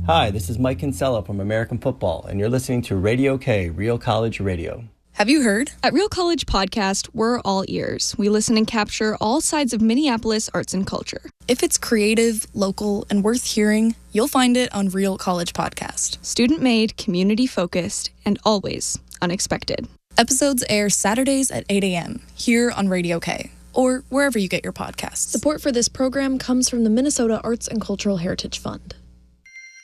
Hi, this is Mike Kinsella from American Football, and you're listening to Radio K, Real College Radio. Have you heard? At Real College Podcast, we're all ears. We listen and capture all sides of Minneapolis arts and culture. If it's creative, local, and worth hearing, you'll find it on Real College Podcast. Student-made, community-focused, and always unexpected. Episodes air Saturdays at 8 a.m. here on Radio K, or wherever you get your podcasts. Support for this program comes from the Minnesota Arts and Cultural Heritage Fund.